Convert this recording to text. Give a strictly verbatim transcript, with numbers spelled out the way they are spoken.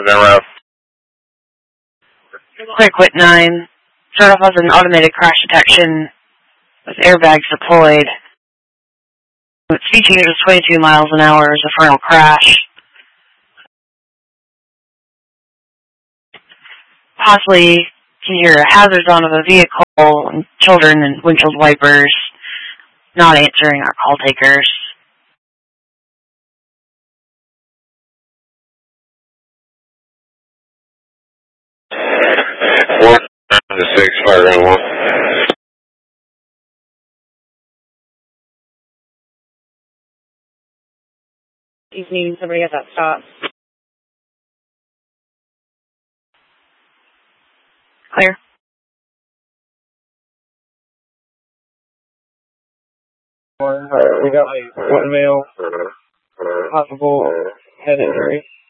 Monroe. Quick Wit nine. Start off as an automated crash detection with airbags deployed. Its speed change was twenty-two miles an hour as a frontal crash. Possibly can hear hazards on of a vehicle, and children and windshield wipers not answering our call takers. One to six, fire ground one. Evening, somebody got that stop. Clear. Alright, we got one male, possible head injury.